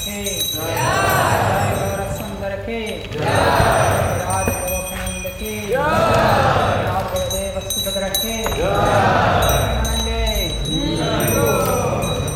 के जय गौर सुंदर के राज गोखनंद के राज गुरुदेव सुभद्रा के